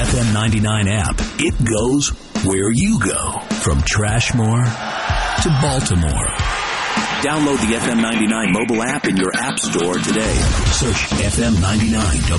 FM 99 app. It goes where you go. From Trashmore to Baltimore. Download the FM 99 mobile app in your app store today. Search FM 99